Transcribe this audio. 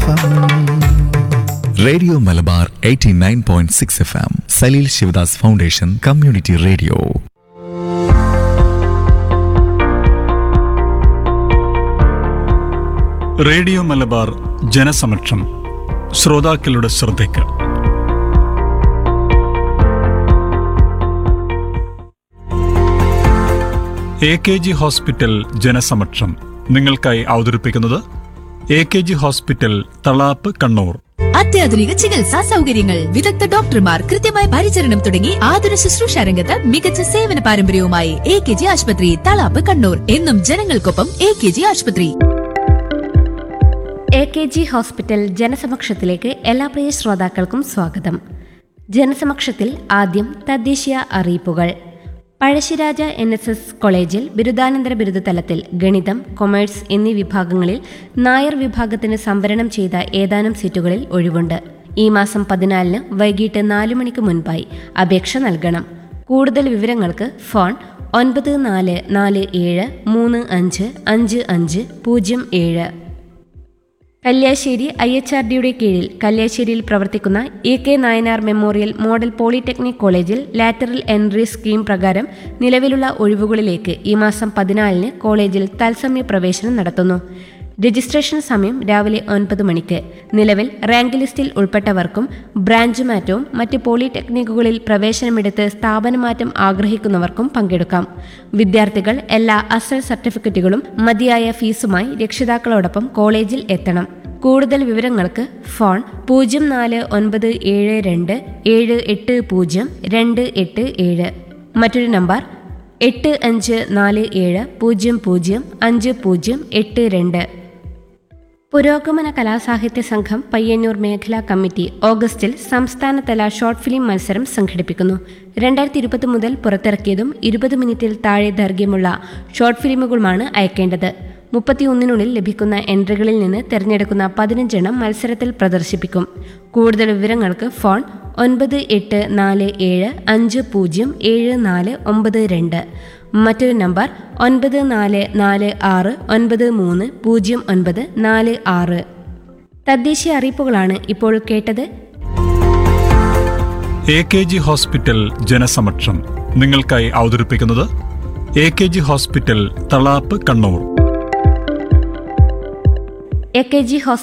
FM. Radio Malabar 89.6 FM, Saleel Sivadas foundation community radio. Radio Malabar ജനസമക്ഷം. ശ്രോതാക്കളുടെ ശ്രദ്ധയ്ക്ക് AKG hospital ജനസമക്ഷം നിങ്ങൾക്കായി അവതരിപ്പിക്കുന്നത് AKG ഹോസ്പിറ്റൽ തളാപ്പ്, കണ്ണൂർ. അത്യാധുനിക ചികിത്സാ സൗകര്യങ്ങൾ, വിദഗ്ധ ഡോക്ടർമാർ, കൃത്യമായ പരിചരണം തുടങ്ങി ആതുര ശുശ്രൂഷ രംഗത്ത് മികച്ച സേവന പാരമ്പര്യവുമായി AKG ആശുപത്രി, തളാപ്പ്, കണ്ണൂർ. എന്നും ജനങ്ങൾക്കൊപ്പം AKG ആശുപത്രി. AKG ഹോസ്പിറ്റൽ ജനസമക്ഷത്തിലേക്ക് എല്ലാ പ്രിയ ശ്രോതാക്കൾക്കും സ്വാഗതം. ജനസമക്ഷത്തിൽ ആദ്യം തദ്ദേശീയ അറിയിപ്പുകൾ. പഴശ്ശിരാജ NSS കോളേജിൽ ബിരുദാനന്തര ബിരുദ തലത്തിൽ ഗണിതം, കൊമേഴ്സ് എന്നീ വിഭാഗങ്ങളിൽ നായർ വിഭാഗത്തിന് സംവരണം ചെയ്ത ഏതാനും സീറ്റുകളിൽ ഒഴിവുണ്ട്. ഈ മാസം 14 വൈകിട്ട് 4 മണിക്ക് മുൻപായി അപേക്ഷ നൽകണം. കൂടുതൽ വിവരങ്ങൾക്ക് ഫോൺ 9447355507. കല്യാശ്ശേരി IHRDയുടെ കീഴിൽ കല്യാശ്ശേരിയിൽ പ്രവർത്തിക്കുന്ന AK Nayanar memorial model polytechnic കോളേജിൽ ലാറ്ററൽ എൻട്രി സ്കീം പ്രകാരം നിലവിലുള്ള ഒഴിവുകളിലേക്ക് ഈ മാസം 14 കോളേജിൽ തത്സമയ പ്രവേശനം നടത്തുന്നു. രജിസ്ട്രേഷൻ സമയം രാവിലെ 9 മണിക്ക്. നിലവിൽ റാങ്ക് ലിസ്റ്റിൽ ഉൾപ്പെട്ടവർക്കും ബ്രാഞ്ച് മാറ്റവും മറ്റ് പോളിടെക്നിക്കുകളിൽ പ്രവേശനമെടുത്ത് സ്ഥാപനമാറ്റം ആഗ്രഹിക്കുന്നവർക്കും പങ്കെടുക്കാം. വിദ്യാർത്ഥികൾ എല്ലാ അസൽ സർട്ടിഫിക്കറ്റുകളും മതിയായ ഫീസുമായി രക്ഷിതാക്കളോടൊപ്പം കോളേജിൽ എത്തണം. കൂടുതൽ വിവരങ്ങൾക്ക് ഫോൺ 0472780287. മറ്റൊരു നമ്പർ 8547005082. പുരോഗമന കലാസാഹിത്യ സംഘം പയ്യന്നൂർ മേഖലാ കമ്മിറ്റി ഓഗസ്റ്റിൽ സംസ്ഥാനതല ഷോർട്ട് ഫിലിം മത്സരം സംഘടിപ്പിക്കുന്നു. 2020 മുതൽ പുറത്തിറക്കിയതും 20 മിനിറ്റിൽ താഴെ ദൈർഘ്യമുള്ള ഷോർട്ട് ഫിലിമുകളുമാണ് അയക്കേണ്ടത്. 31 ലഭിക്കുന്ന എൻട്രികളിൽ നിന്ന് തിരഞ്ഞെടുക്കുന്ന 15 എണ്ണം മത്സരത്തിൽ പ്രദർശിപ്പിക്കും. കൂടുതൽ വിവരങ്ങൾക്ക് ഫോൺ 9847507492. മറ്റൊരു നമ്പർ 9446930946. തദ്ദേശീയ അറിയിപ്പുകളാണ് ഇപ്പോൾ കേട്ടത്. AKG ഹോസ്പിറ്റൽ ജനസമക്ഷം നിങ്ങൾക്കായി അവതരിപ്പിക്കുന്നത് AKG hospital Thalap, Kannur. AKG